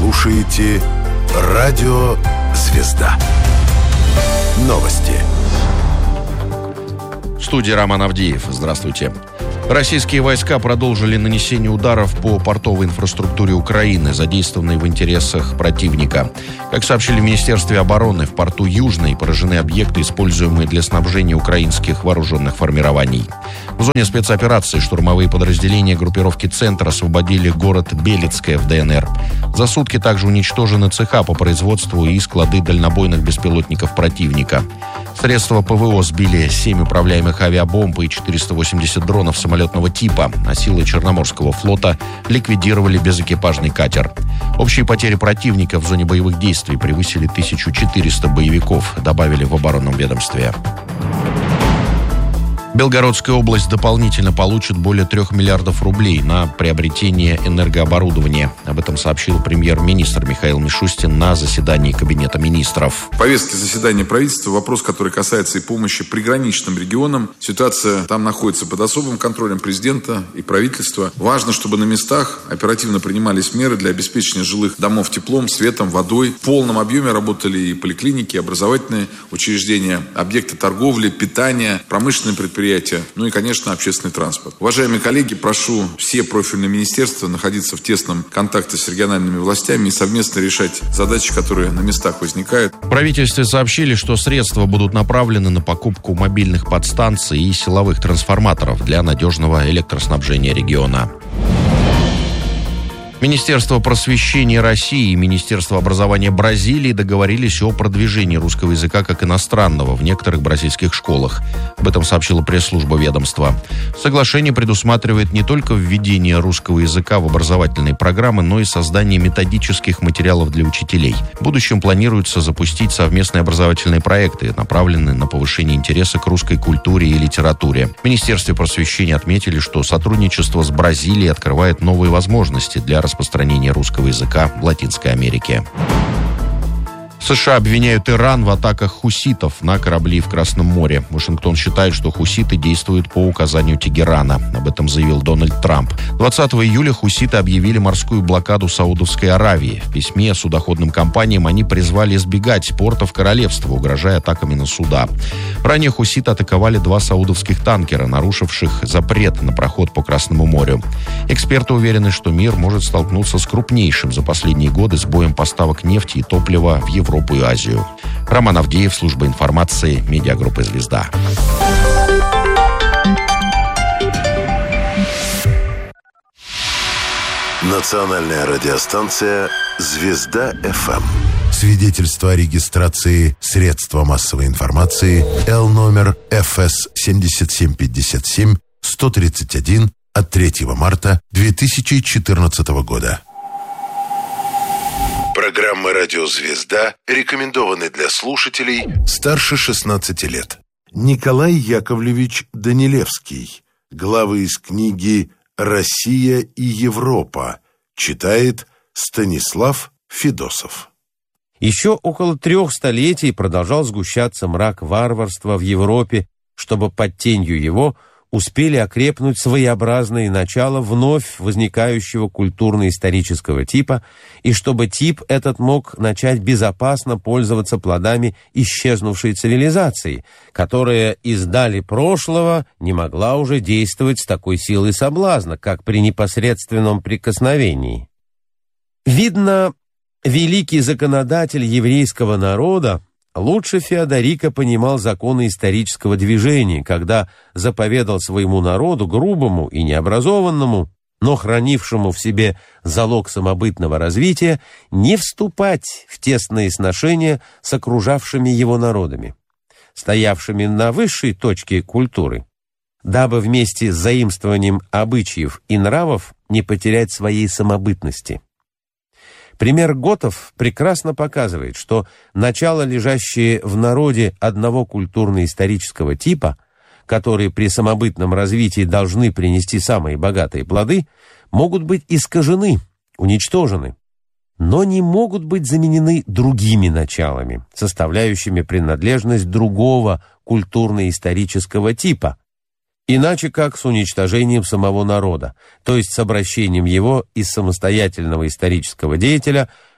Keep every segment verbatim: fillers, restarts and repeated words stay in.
слушаете Радио Звезда. Новости. В студии Роман Авдеев. Здравствуйте. Российские войска продолжили нанесение ударов по портовой инфраструктуре Украины, задействованной в интересах противника. Как сообщили в Министерстве обороны, в порту Южный поражены объекты, используемые для снабжения украинских вооруженных формирований. В зоне спецоперации штурмовые подразделения группировки «Центр» освободили город Белецкое в ДНР. За сутки также уничтожены цеха по производству и склады дальнобойных беспилотников противника. Средства ПВО сбили семь управляемых авиабомб и четыреста восемьдесят дронов самолетного типа, а силы Черноморского флота ликвидировали безэкипажный катер. Общие потери противника в зоне боевых действий превысили тысячу четыреста боевиков, добавили в оборонном ведомстве. Белгородская область дополнительно получит более трех миллиардов рублей на приобретение энергооборудования. Об этом сообщил премьер-министр Михаил Мишустин на заседании Кабинета министров. В повестке заседания правительства вопрос, который касается и помощи приграничным регионам. Ситуация там находится под особым контролем президента и правительства. Важно, чтобы на местах оперативно принимались меры для обеспечения жилых домов теплом, светом, водой. В полном объеме работали и поликлиники, и образовательные учреждения, объекты торговли, питания, промышленные предприятия. Ну и, конечно, общественный транспорт. Уважаемые коллеги, прошу все профильные министерства находиться в тесном контакте с региональными властями и совместно решать задачи, которые на местах возникают. В правительстве сообщили, что средства будут направлены на покупку мобильных подстанций и силовых трансформаторов для надежного электроснабжения региона. Министерство просвещения России и Министерство образования Бразилии договорились о продвижении русского языка как иностранного в некоторых бразильских школах. Об этом сообщила пресс-служба ведомства. Соглашение предусматривает не только введение русского языка в образовательные программы, но и создание методических материалов для учителей. В будущем планируется запустить совместные образовательные проекты, направленные на повышение интереса к русской культуре и литературе. В Министерстве просвещения отметили, что сотрудничество с Бразилией открывает новые возможности для распространения русского языка в Латинской Америке. США обвиняют Иран в атаках хуситов на корабли в Красном море. Вашингтон считает, что хуситы действуют по указанию Тегерана. Об этом заявил Дональд Трамп. двадцатого июля хуситы объявили морскую блокаду Саудовской Аравии. В письме судоходным компаниям они призвали избегать портов королевства, угрожая атаками на суда. Ранее хуситы атаковали два саудовских танкера, нарушивших запрет на проход по Красному морю. Эксперты уверены, что мир может столкнуться с крупнейшим за последние годы сбоем поставок нефти и топлива в Европу и Азию. Роман Авдеев, служба информации, медиагруппа «Звезда». Национальная радиостанция «Звезда-эф эм». Свидетельство о регистрации средства массовой информации Л номер эф эс семь семь пять семь сто тридцать один от третьего марта две тысячи четырнадцатого года. Программы «Радио Звезда» рекомендованы для слушателей старше шестнадцати лет. Николай Яковлевич Данилевский. Главы из книги «Россия и Европа». Читает Станислав Федосов. Еще около трех столетий продолжал сгущаться мрак варварства в Европе, чтобы под тенью его успели окрепнуть своеобразные начала вновь возникающего культурно-исторического типа, и чтобы тип этот мог начать безопасно пользоваться плодами исчезнувшей цивилизации, которая из дали прошлого не могла уже действовать с такой силой соблазна, как при непосредственном прикосновении. Видно, великий законодатель еврейского народа лучше Феодорика понимал законы исторического движения, когда заповедал своему народу, грубому и необразованному, но хранившему в себе залог самобытного развития, не вступать в тесные сношения с окружавшими его народами, стоявшими на высшей точке культуры, дабы вместе с заимствованием обычаев и нравов не потерять своей самобытности. Пример готов прекрасно показывает, что начало, лежащее в народе одного культурно-исторического типа, которые при самобытном развитии должны принести самые богатые плоды, могут быть искажены, уничтожены, но не могут быть заменены другими началами, составляющими принадлежность другого культурно-исторического типа, иначе как с уничтожением самого народа, то есть с обращением его из самостоятельного исторического деятеля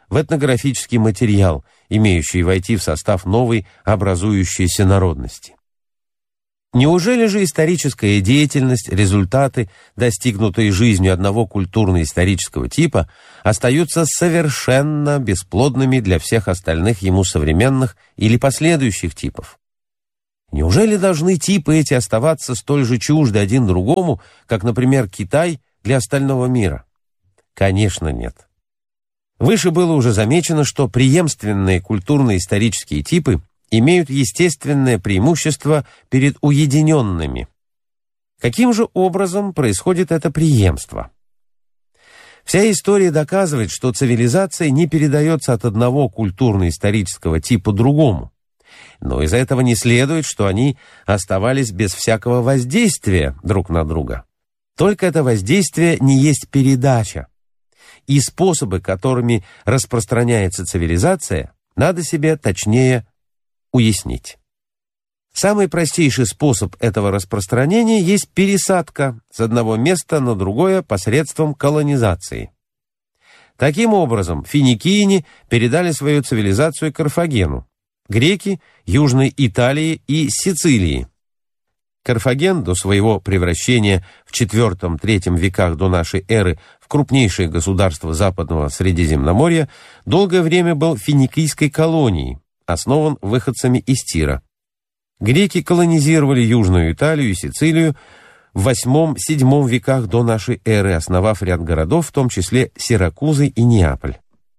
в этнографический материал, имеющий войти в состав новой образующейся народности. Неужели же историческая деятельность, результаты, достигнутые жизнью одного культурно-исторического типа, остаются совершенно бесплодными для всех остальных ему современных или последующих типов? Неужели должны типы эти оставаться столь же чужды один другому, как, например, Китай для остального мира? Конечно, нет. Выше было уже замечено, что преемственные культурно-исторические типы имеют естественное преимущество перед уединенными. Каким же образом происходит это преемство? Вся история доказывает, что цивилизация не передается от одного культурно-исторического типа другому. Но из этого не следует, что они оставались без всякого воздействия друг на друга. Только это воздействие не есть передача. И способы, которыми распространяется цивилизация, надо себе точнее уяснить. Самый простейший способ этого распространения есть пересадка с одного места на другое посредством колонизации. Таким образом, финикийне передали свою цивилизацию Карфагену, греки – Южной Италии и Сицилии. Карфаген до своего превращения в четвёртом-третьем веках до нашей эры в крупнейшее государство Западного Средиземноморья долгое время был финикийской колонией, основан выходцами из Тира. Греки колонизировали Южную Италию и Сицилию в восьмом-седьмом веках до нашей эры, основав ряд городов, в том числе Сиракузы и Неаполь.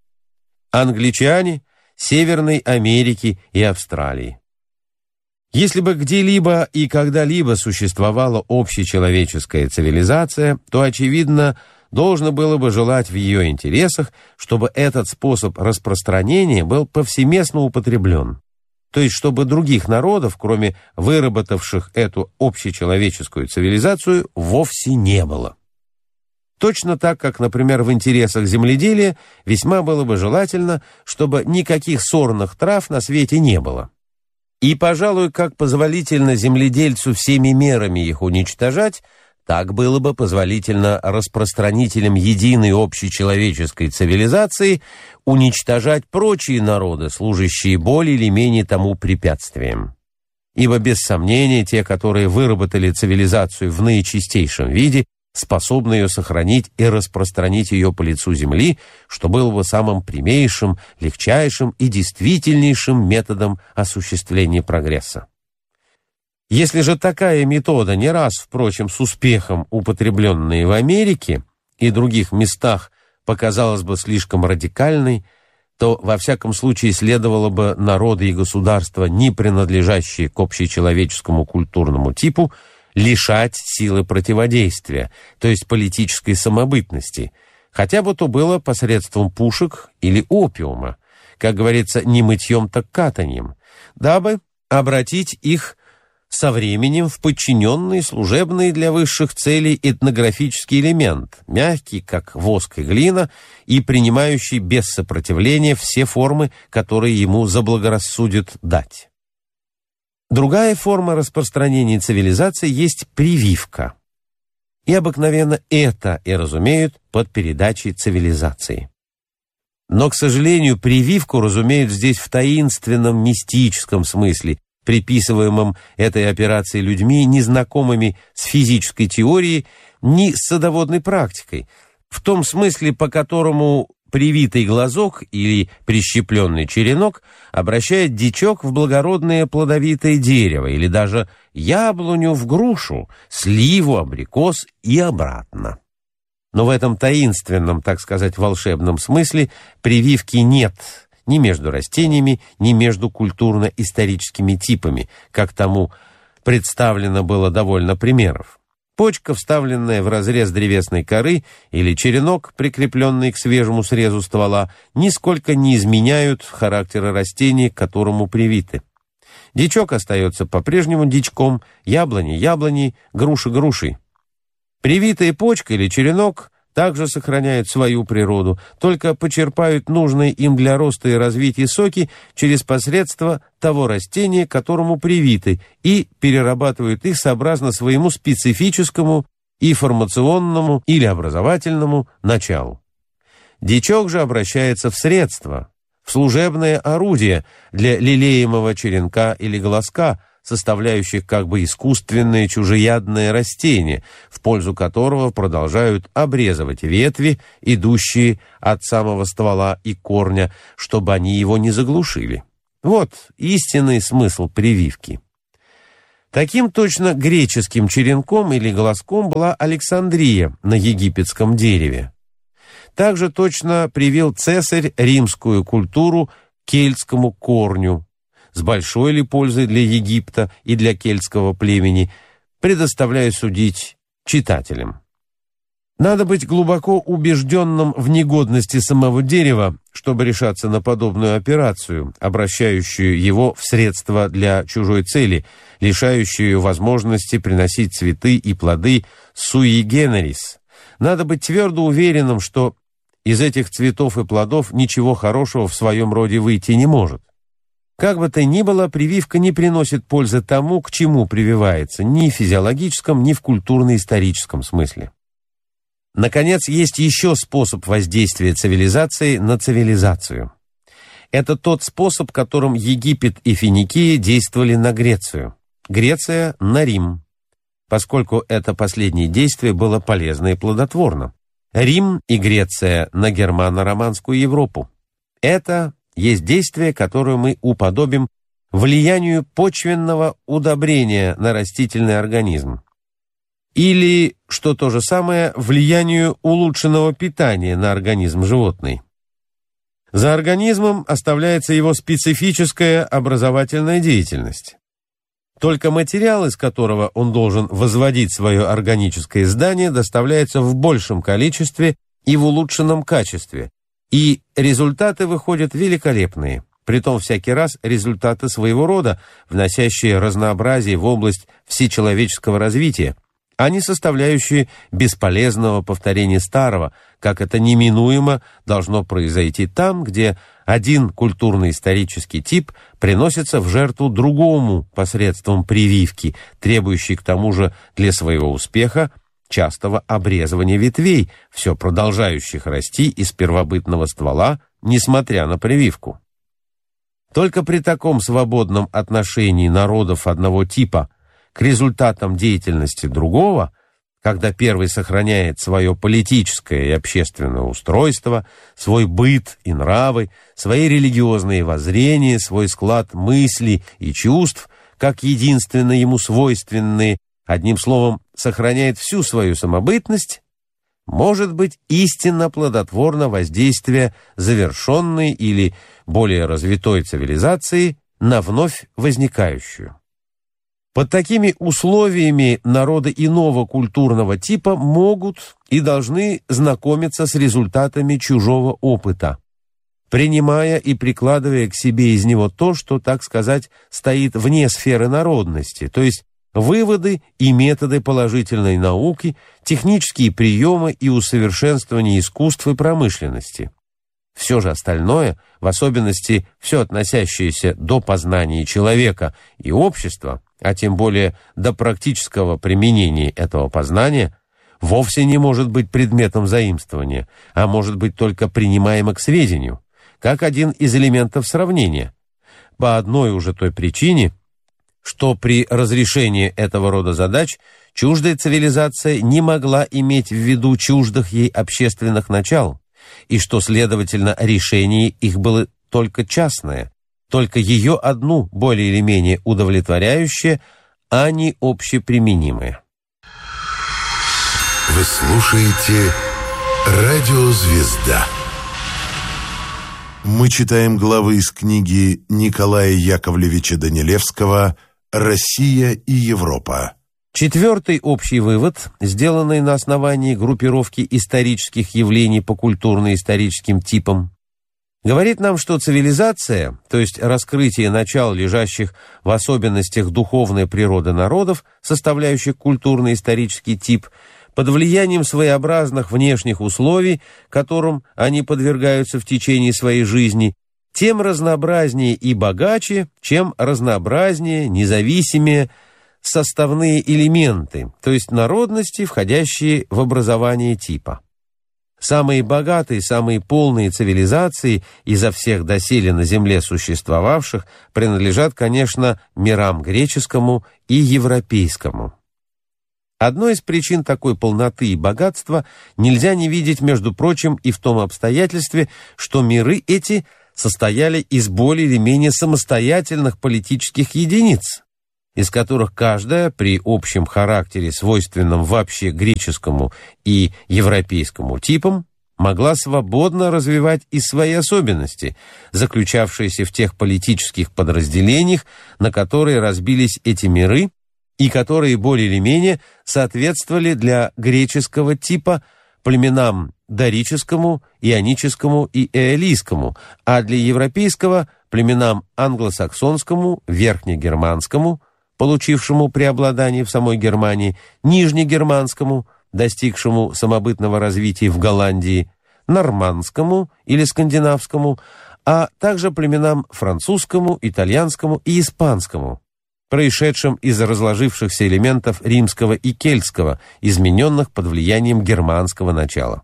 Англичане – Северной Америки и Австралии. Если бы где-либо и когда-либо существовала общечеловеческая цивилизация, то, очевидно, должно было бы желать в ее интересах, чтобы этот способ распространения был повсеместно употреблен. То есть, чтобы других народов, кроме выработавших эту общечеловеческую цивилизацию, вовсе не было. Точно так, как, например, в интересах земледелия весьма было бы желательно, чтобы никаких сорных трав на свете не было. И, пожалуй, как позволительно земледельцу всеми мерами их уничтожать, так было бы позволительно распространителям единой общечеловеческой цивилизации уничтожать прочие народы, служащие более или менее тому препятствием. Ибо, без сомнения, те, которые выработали цивилизацию в наичистейшем виде, способны ее сохранить и распространить ее по лицу земли, что было бы самым прямейшим, легчайшим и действительнейшим методом осуществления прогресса. Если же такая метода не раз, впрочем, с успехом употребленная в Америке и других местах показалась бы слишком радикальной, то во всяком случае следовало бы народы и государства, не принадлежащие к общечеловеческому культурному типу, лишать силы противодействия, то есть политической самобытности, хотя бы то было посредством пушек или опиума, как говорится, не мытьем, так катаньем, дабы обратить их со временем в подчиненный служебный для высших целей этнографический элемент, мягкий, как воск и глина, и принимающий без сопротивления все формы, которые ему заблагорассудит дать. Другая форма распространения цивилизации есть прививка. И обыкновенно это и разумеют под передачей цивилизации. Но, к сожалению, прививку разумеют здесь в таинственном мистическом смысле, приписываемым этой операции людьми, незнакомыми с физической теорией, ни с садоводной практикой, в том смысле, по которому привитый глазок или прищепленный черенок обращает дичок в благородное плодовитое дерево или даже яблоню в грушу, сливу, абрикос и обратно. Но в этом таинственном, так сказать, волшебном смысле прививки нет ни между растениями, ни между культурно-историческими типами, как тому представлено было довольно примеров. Почка, вставленная в разрез древесной коры, или черенок, прикрепленный к свежему срезу ствола, нисколько не изменяют характера растения, к которому привиты. Дичок остается по-прежнему дичком, яблони яблоней, груша грушей. Привитая почка или черенок также сохраняют свою природу, только почерпают нужные им для роста и развития соки через посредство того растения, к которому привиты, и перерабатывают их сообразно своему специфическому и формационному или образовательному началу. Дичок же обращается в средство, в служебное орудие для лелеемого черенка или голоска, составляющих как бы искусственное чужеядное растение, в пользу которого продолжают обрезывать ветви, идущие от самого ствола и корня, чтобы они его не заглушили. Вот истинный смысл прививки. Таким точно греческим черенком или голоском была Александрия на египетском дереве. Также точно привил Цесарь римскую культуру кельтскому корню. С большой ли пользой для Египта и для кельтского племени, предоставляю судить читателям. Надо быть глубоко убежденным в негодности самого дерева, чтобы решаться на подобную операцию, обращающую его в средства для чужой цели, лишающую возможности приносить цветы и плоды sui generis. Надо быть твердо уверенным, что из этих цветов и плодов ничего хорошего в своем роде выйти не может. Как бы то ни было, прививка не приносит пользы тому, к чему прививается, ни в физиологическом, ни в культурно-историческом смысле. Наконец, есть еще способ воздействия цивилизации на цивилизацию. Это тот способ, которым Египет и Финикия действовали на Грецию, Греция на Рим, поскольку это последнее действие было полезно и плодотворно. Рим и Греция на германо-романскую Европу. Это есть действие, которое мы уподобим влиянию почвенного удобрения на растительный организм. Или, что то же самое, влиянию улучшенного питания на организм животный. За организмом оставляется его специфическая образовательная деятельность. Только материал, из которого он должен возводить свое органическое здание, доставляется в большем количестве и в улучшенном качестве, и результаты выходят великолепные, притом всякий раз результаты своего рода, вносящие разнообразие в область всечеловеческого развития, а не составляющие бесполезного повторения старого, как это неминуемо должно произойти там, где один культурно-исторический тип приносится в жертву другому посредством прививки, требующей к тому же для своего успеха частого обрезывания ветвей, все продолжающих расти из первобытного ствола, несмотря на прививку. Только при таком свободном отношении народов одного типа к результатам деятельности другого, когда первый сохраняет свое политическое и общественное устройство, свой быт и нравы, свои религиозные воззрения, свой склад мыслей и чувств, как единственно ему свойственные, одним словом, сохраняет всю свою самобытность, может быть истинно плодотворно воздействие завершенной или более развитой цивилизации на вновь возникающую. Под такими условиями народы иного культурного типа могут и должны знакомиться с результатами чужого опыта, принимая и прикладывая к себе из него то, что, так сказать, стоит вне сферы народности, то есть выводы и методы положительной науки, технические приемы и усовершенствование искусств и промышленности. Все же остальное, в особенности все относящееся до познания человека и общества, а тем более до практического применения этого познания, вовсе не может быть предметом заимствования, а может быть только принимаемо к сведению, как один из элементов сравнения, по одной уже той причине, что при разрешении этого рода задач чуждая цивилизация не могла иметь в виду чуждых ей общественных начал, и что, следовательно, решение их было только частное, только ее одну более или менее удовлетворяющее, а не общеприменимое. Вы слушаете «Радио Звезда». Мы читаем главы из книги Николая Яковлевича Данилевского «Россия и Европа». Четвертый общий вывод, сделанный на основании группировки исторических явлений по культурно-историческим типам, говорит нам, что цивилизация, то есть раскрытие начал, лежащих в особенностях духовной природы народов, составляющих культурно-исторический тип, под влиянием своеобразных внешних условий, которым они подвергаются в течение своей жизни, тем разнообразнее и богаче, чем разнообразнее, независимее составные элементы, то есть народности, входящие в образование типа. Самые богатые, самые полные цивилизации изо всех доселе на земле существовавших принадлежат, конечно, мирам греческому и европейскому. Одной из причин такой полноты и богатства нельзя не видеть, между прочим, и в том обстоятельстве, что миры эти состояли из более или менее самостоятельных политических единиц, из которых каждая при общем характере, свойственном вообще греческому и европейскому типам, могла свободно развивать и свои особенности, заключавшиеся в тех политических подразделениях, на которые разбились эти миры, и которые более или менее соответствовали для греческого типа племенам дорическому, ионическому и эолийскому, а для европейского племенам англосаксонскому, верхнегерманскому, получившему преобладание в самой Германии, нижнегерманскому, достигшему самобытного развития в Голландии, нормандскому или скандинавскому, а также племенам французскому, итальянскому и испанскому, происшедшим из разложившихся элементов римского и кельтского, измененных под влиянием германского начала.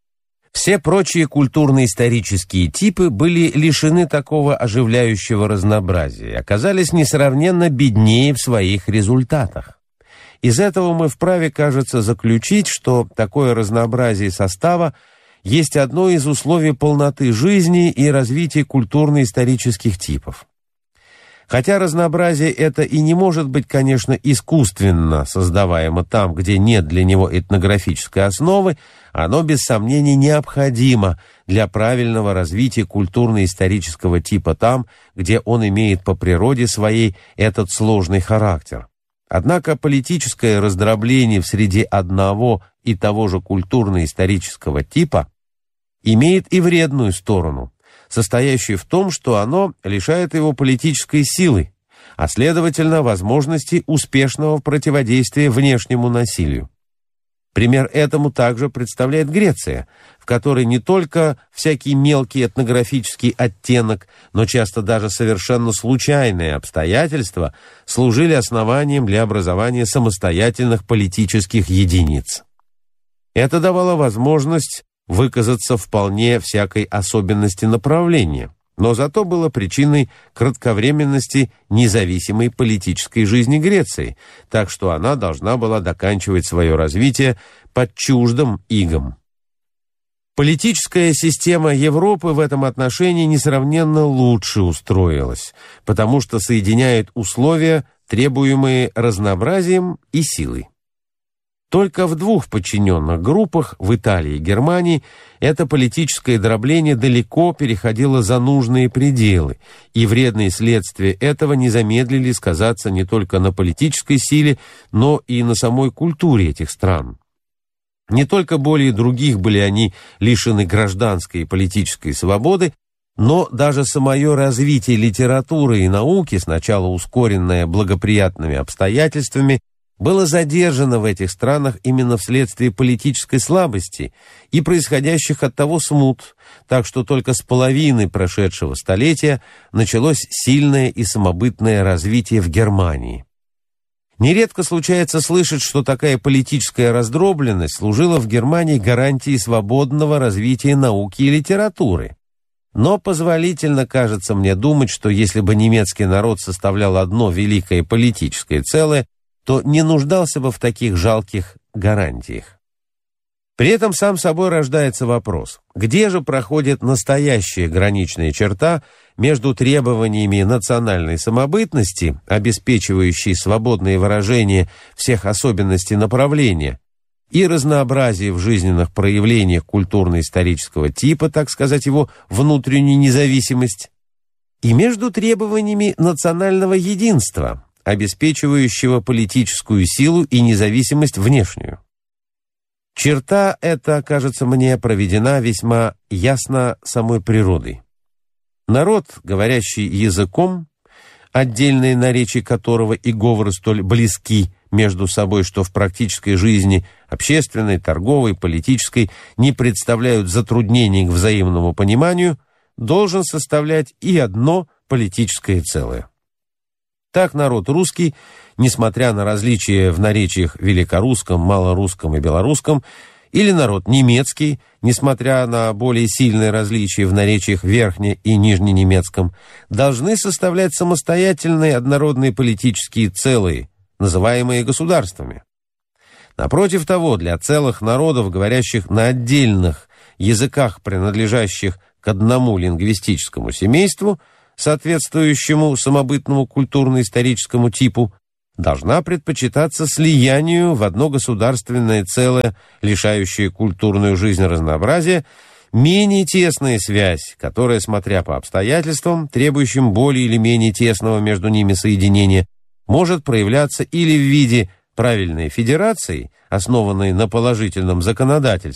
Все прочие культурно-исторические типы были лишены такого оживляющего разнообразия и оказались несравненно беднее в своих результатах. Из этого мы вправе, кажется, заключить, что такое разнообразие состава есть одно из условий полноты жизни и развития культурно-исторических типов. Хотя разнообразие это и не может быть, конечно, искусственно создаваемо там, где нет для него этнографической основы, оно без сомнений необходимо для правильного развития культурно-исторического типа там, где он имеет по природе своей этот сложный характер. Однако политическое раздробление в среде одного и того же культурно-исторического типа имеет и вредную сторону, состоящую в том, что оно лишает его политической силы, а следовательно возможности успешного противодействия внешнему насилию. Пример этому также представляет Греция, в которой не только всякий мелкий этнографический оттенок, но часто даже совершенно случайные обстоятельства служили основанием для образования самостоятельных политических единиц. Это давало возможность выказаться вполне всякой особенности направления, но зато было причиной кратковременности независимой политической жизни Греции, так что она должна была доканчивать свое развитие под чуждым игом. Политическая система Европы в этом отношении несравненно лучше устроилась, потому что соединяет условия, требуемые разнообразием и силой. Только в двух подчиненных группах, в Италии и Германии, это политическое дробление далеко переходило за нужные пределы, и вредные следствия этого не замедлили сказаться не только на политической силе, но и на самой культуре этих стран. Не только более других были они лишены гражданской и политической свободы, но даже самое развитие литературы и науки, сначала ускоренное благоприятными обстоятельствами, было задержано в этих странах именно вследствие политической слабости и происходящих от того смут, так что только с половины прошедшего столетия началось сильное и самобытное развитие в Германии. Нередко случается слышать, что такая политическая раздробленность служила в Германии гарантией свободного развития науки и литературы. Но позволительно кажется мне думать, что если бы немецкий народ составлял одно великое политическое целое, то не нуждался бы в таких жалких гарантиях. При этом сам собой рождается вопрос, где же проходит настоящая граничная черта между требованиями национальной самобытности, обеспечивающей свободное выражение всех особенностей направления, и разнообразие в жизненных проявлениях культурно-исторического типа, так сказать, его внутреннюю независимость, и между требованиями национального единства, обеспечивающего политическую силу и независимость внешнюю. Черта эта, кажется мне, проведена весьма ясно самой природой. Народ, говорящий языком, отдельные наречия которого и говоры столь близки между собой, что в практической жизни, общественной, торговой, политической, не представляют затруднений к взаимному пониманию, должен составлять и одно политическое целое. Так народ русский, несмотря на различия в наречиях великорусском, малорусском и белорусском, или народ немецкий, несмотря на более сильные различия в наречиях верхне- и нижненемецком, должны составлять самостоятельные однородные политические целые, называемые государствами. Напротив того, для целых народов, говорящих на отдельных языках, принадлежащих к одному лингвистическому семейству, соответствующему самобытному культурно-историческому типу, должна предпочитаться слиянию в одно государственное целое, лишающее культурную жизнь разнообразия, менее тесная связь, которая, смотря по обстоятельствам, требующим более или менее тесного между ними соединения, может проявляться или в виде правильной федерации, основанной на положительном законодательстве,